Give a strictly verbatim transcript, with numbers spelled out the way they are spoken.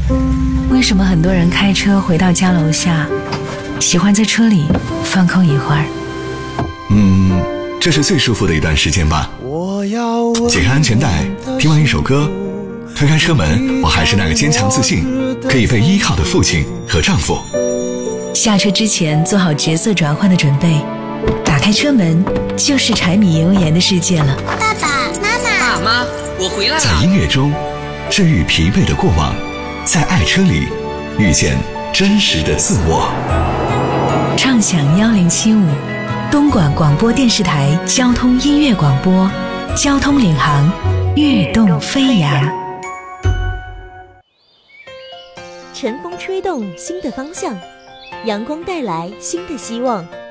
为什么很多人开车回到家楼下，喜欢在车里放空一会儿？ 嗯，这是最舒服的一段时间吧。解开安全带，听完一首歌，推开车门，我还是那个坚强自信、可以被依靠的父亲和丈夫。 下车之前做好角色转换的准备，打开车门就是柴米油盐的世界了。 爸爸妈妈， 爸妈，我回来了。 在音乐中治愈疲惫的过往，在爱车里遇见真实的自我。 畅享幺零七五，东莞广播电视台交通音乐广播，交通领航，跃动飞扬。 晨风吹动新的方向，阳光带来新的希望。